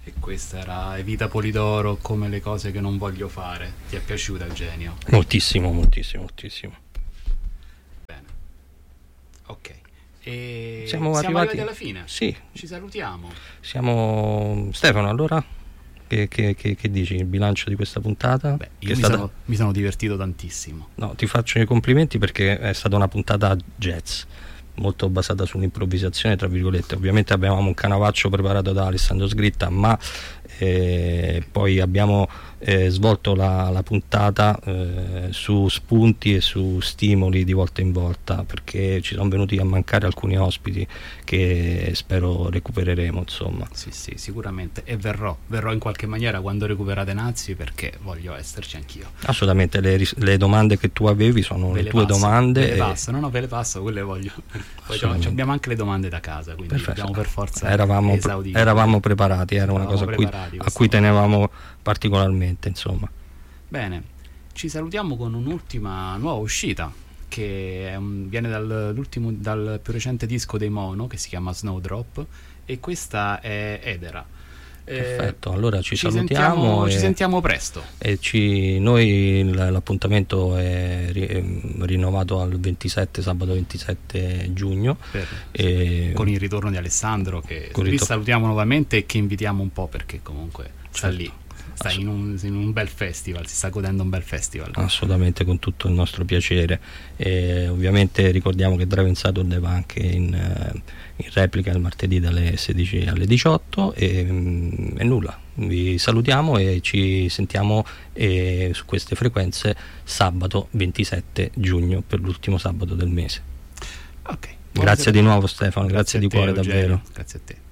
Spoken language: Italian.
E questa era Evita Polidoro, Come le cose che non voglio fare. Ti è piaciuta, Eugenio? Moltissimo, moltissimo, moltissimo. Bene. Ok. E Siamo arrivati alla fine. Sì. Ci salutiamo. Stefano, allora? Che dici? Il bilancio di questa puntata? Beh, io mi sono divertito tantissimo. No, ti faccio i complimenti perché è stata una puntata jazz, molto basata sull'improvvisazione, tra virgolette. Ovviamente avevamo un canavaccio preparato da Alessandro Sgritta, ma poi abbiamo svolto la puntata su spunti e su stimoli di volta in volta, perché ci sono venuti a mancare alcuni ospiti che spero recupereremo, insomma. Sì, sicuramente, e verrò in qualche maniera quando recuperate Nazi, perché voglio esserci anch'io. Assolutamente, le domande che tu avevi sono le tue domande. Ve le passo, quelle voglio. Poi abbiamo anche le domande da casa, quindi dobbiamo per forza esaudire. Eravamo preparati, era una cosa a cui tenevamo particolarmente, insomma. Bene, ci salutiamo con un'ultima nuova uscita che viene dal più recente disco dei Mono, che si chiama Snowdrop, e questa è Edera. Perfetto, allora ci salutiamo, ci sentiamo presto, e noi l'appuntamento è rinnovato al 27, sabato 27 giugno con il ritorno di Alessandro, che salutiamo nuovamente e che invitiamo un po', perché comunque sta lì. Sta in un bel festival, si sta godendo un bel festival. Assolutamente, con tutto il nostro piacere. Ovviamente ricordiamo che Drive in Saturday va anche in replica il martedì dalle 16 alle 18 e nulla, vi salutiamo e ci sentiamo su queste frequenze sabato 27 giugno per l'ultimo sabato del mese. Ok. Grazie di nuovo, Stefano, grazie di cuore, Eugenio, davvero. Grazie a te.